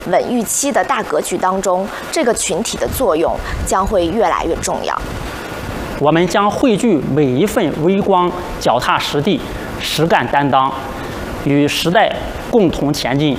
稳预期的大格局当中，这个群体的作用将会越来越重要。 我们将汇聚每一份微光，脚踏实地，实干担当，与时代共同前进。